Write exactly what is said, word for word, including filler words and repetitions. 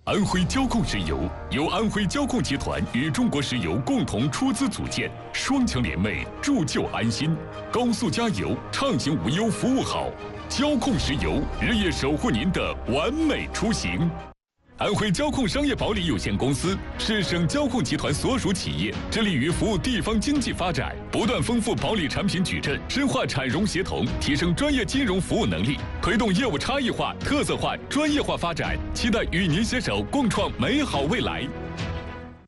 安徽交控石油由安徽交控集团与中国石油共同出资组建，双强联袂，铸就安心。高速加油，畅行无忧，服务好。交控石油日夜守护您的完美出行。 安徽交控商业保理有限公司是省交控集团所属企业，致力于服务地方经济发展，不断丰富保理产品矩阵，深化产融协同，提升专业金融服务能力，推动业务差异化、特色化、专业化发展。期待与您携手共创美好未来。